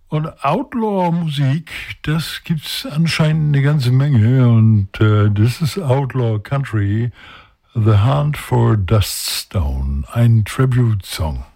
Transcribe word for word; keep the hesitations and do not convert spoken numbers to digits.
Und Outlaw-Musik, das gibt's anscheinend eine ganze Menge. Und äh, das ist Outlaw Country, The Hunt for Duststone, ein Tribute-Song.